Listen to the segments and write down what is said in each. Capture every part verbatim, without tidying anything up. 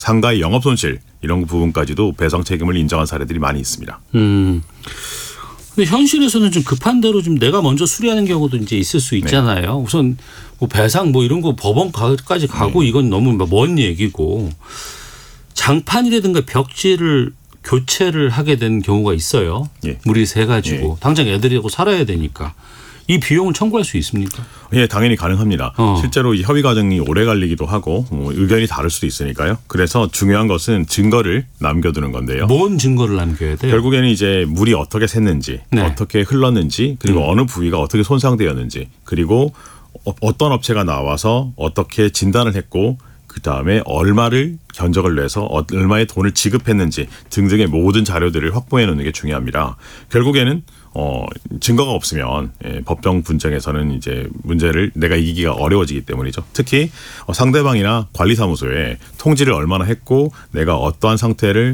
상가의 영업 손실 이런 부분까지도 배상 책임을 인정한 사례들이 많이 있습니다. 음. 근데 현실에서는 좀 급한 대로 좀 내가 먼저 수리하는 경우도 이제 있을 수 있잖아요. 네. 우선 뭐 배상 뭐 이런 거 법원까지 가고 네. 이건 너무 먼 얘기고 장판이라든가 벽지를 교체를 하게 된 경우가 있어요. 예. 물이 새 가지고 예. 당장 애들하고 살아야 되니까 이 비용을 청구할 수 있습니까? 예, 당연히 가능합니다. 어. 실제로 이 협의 과정이 오래 걸리기도 하고 뭐 의견이 다를 수도 있으니까요. 그래서 중요한 것은 증거를 남겨두는 건데요. 뭔 증거를 남겨야 돼요? 결국에는 이제 물이 어떻게 샜는지, 네. 어떻게 흘렀는지, 그리고 음. 어느 부위가 어떻게 손상되었는지, 그리고 어떤 업체가 나와서 어떻게 진단을 했고 그다음에 얼마를 견적을 내서 얼마의 돈을 지급했는지 등등의 모든 자료들을 확보해 놓는 게 중요합니다. 결국에는 어, 증거가 없으면 예, 법정 분쟁에서는 이제 문제를 내가 이기기가 어려워지기 때문이죠. 특히 어, 상대방이나 관리사무소에 통지를 얼마나 했고 내가 어떠한 상태를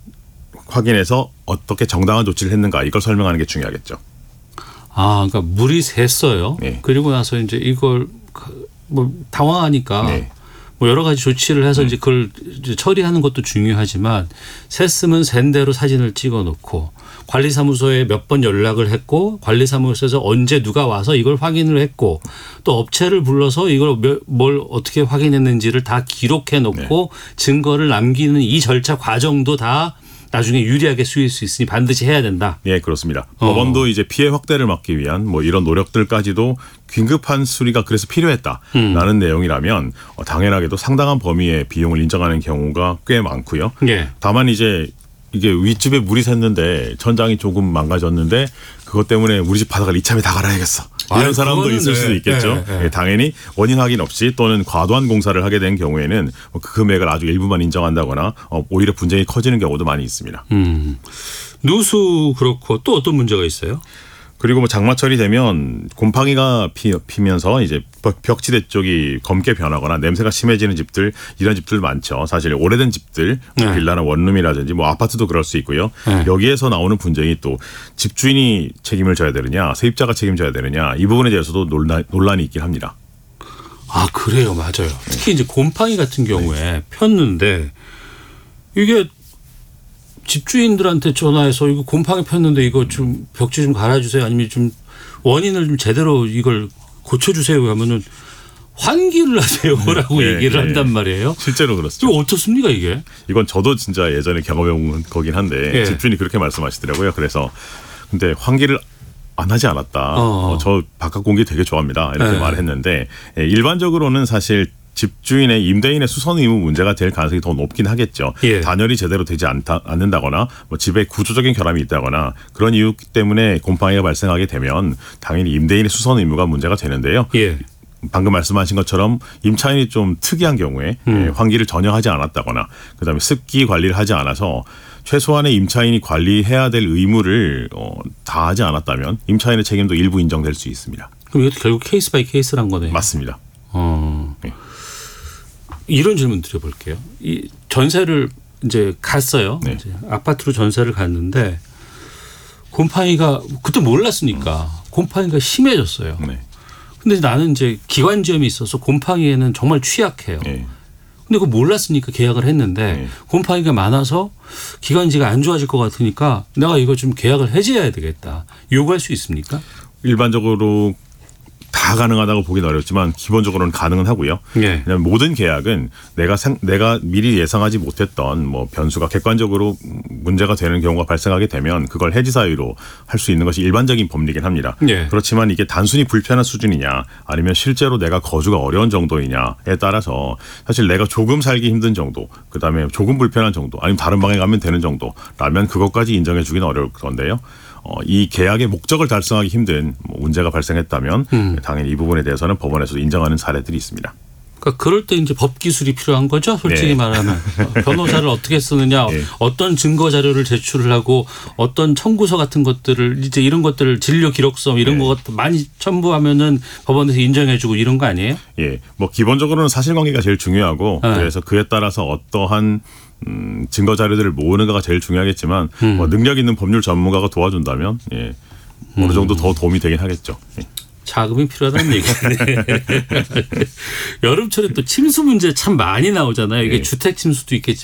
확인해서 어떻게 정당한 조치를 했는가 이걸 설명하는 게 중요하겠죠. 아, 그러니까 물이 샜어요. 네. 그리고 나서 이제 이걸 뭐 당황하니까 네. 뭐 여러 가지 조치를 해서 음. 이제 그걸 이제 처리하는 것도 중요하지만 샜으면 샌 대로 사진을 찍어놓고 관리사무소에 몇 번 연락을 했고 관리사무소에서 언제 누가 와서 이걸 확인을 했고 또 업체를 불러서 이걸 뭘 어떻게 확인했는지를 다 기록해 놓고 네. 증거를 남기는 이 절차 과정도 다 나중에 유리하게 쓰일 수 있으니 반드시 해야 된다. 네, 그렇습니다. 어. 법원도 이제 피해 확대를 막기 위한 뭐 이런 노력들까지도 긴급한 수리가 그래서 필요했다라는 음. 내용이라면 당연하게도 상당한 범위의 비용을 인정하는 경우가 꽤 많고요. 네. 다만 이제 이게 윗집에 물이 샜는데 천장이 조금 망가졌는데 그것 때문에 우리 집 바닥을 이참에 다 갈아야겠어. 이런 아니, 사람도 있을 네, 수도 있겠죠. 네, 네. 당연히 원인 확인 없이 또는 과도한 공사를 하게 된 경우에는 그 금액을 아주 일부만 인정한다거나 오히려 분쟁이 커지는 경우도 많이 있습니다. 음. 누수 그렇고 또 어떤 문제가 있어요? 그리고 뭐 장마철이 되면 곰팡이가 피, 피면서 이제 벽지대 쪽이 검게 변하거나 냄새가 심해지는 집들 이런 집들 많죠. 사실 오래된 집들 네. 빌라나 원룸이라든지 뭐 아파트도 그럴 수 있고요. 네. 여기에서 나오는 분쟁이 또 집주인이 책임을 져야 되느냐 세입자가 책임져야 되느냐 이 부분에 대해서도 논란, 논란이 있긴 합니다. 아 그래요. 맞아요. 특히 이제 곰팡이 같은 경우에 네. 폈는데 이게 집주인들한테 전화해서 이거 곰팡이 폈는데 이거 좀 벽지 좀 갈아주세요. 아니면 좀 원인을 좀 제대로 이걸 고쳐주세요 하면은 환기를 하세요라고 네, 얘기를 네. 한단 말이에요. 실제로 그렇죠. 이거 어떻습니까 이게? 이건 저도 진짜 예전에 경험해본 거긴 한데 네. 집주인이 그렇게 말씀하시더라고요. 그래서 근데 환기를 안 하지 않았다. 어. 어, 저 바깥 공기 되게 좋아합니다. 이렇게 네. 말했는데 일반적으로는 사실 집주인의 임대인의 수선 의무 문제가 될 가능성이 더 높긴 하겠죠. 예. 단열이 제대로 되지 않다, 않는다거나 뭐 집에 구조적인 결함이 있다거나 그런 이유 때문에 곰팡이가 발생하게 되면 당연히 임대인의 수선 의무가 문제가 되는데요. 예. 방금 말씀하신 것처럼 임차인이 좀 특이한 경우에 음. 환기를 전혀 하지 않았다거나 그다음에 습기 관리를 하지 않아서 최소한의 임차인이 관리해야 될 의무를 어, 다 하지 않았다면 임차인의 책임도 일부 인정될 수 있습니다. 그럼 이것도 결국 케이스 바이 케이스란 거네요. 맞습니다. 어. 네. 이런 질문 드려볼게요. 이 전세를 이제 갔어요. 네. 이제 아파트로 전세를 갔는데 곰팡이가 그때 몰랐으니까 음. 곰팡이가 심해졌어요. 네. 근데 나는 이제 기관지염이 있어서 곰팡이에는 정말 취약해요. 네. 근데 그거 몰랐으니까 계약을 했는데 네. 곰팡이가 많아서 기관지가 안 좋아질 것 같으니까 내가 이거 좀 계약을 해지해야 되겠다. 요구할 수 있습니까? 일반적으로 다 가능하다고 보기는 어렵지만 기본적으로는 가능은 하고요. 네. 왜냐하면 모든 계약은 내가 생, 내가 미리 예상하지 못했던 뭐 변수가 객관적으로 문제가 되는 경우가 발생하게 되면 그걸 해지 사유로 할 수 있는 것이 일반적인 법리긴 합니다. 네. 그렇지만 이게 단순히 불편한 수준이냐 아니면 실제로 내가 거주가 어려운 정도이냐에 따라서 사실 내가 조금 살기 힘든 정도 그다음에 조금 불편한 정도 아니면 다른 방에 가면 되는 정도라면 그것까지 인정해 주기는 어려울 건데요. 어, 이 계약의 목적을 달성하기 힘든 문제가 발생했다면 음. 당연히 이 부분에 대해서는 법원에서도 인정하는 사례들이 있습니다. 그러니까 그럴 때 이제 법 기술이 필요한 거죠. 솔직히 네. 말하면 변호사를 어떻게 쓰느냐, 네. 어떤 증거 자료를 제출을 하고 어떤 청구서 같은 것들을 이제 이런 것들을 진료 기록서 이런 네. 것 많이 첨부하면은 법원에서 인정해주고 이런 거 아니에요? 예, 뭐 기본적으로는 사실관계가 제일 중요하고 네. 그래서 그에 따라서 어떠한 음, 증거 자료들을 모으는가가 제일 중요하겠지만 음. 뭐 능력 있는 법률 전문가가 도와준다면 예, 어느 정도 더 도움이 되긴 하겠죠. 예. 자금이 필요하다는 얘기네. 여름철에 또 침수 문제 참 많이 나오잖아요. 이게 네. 주택 침수도 있겠지만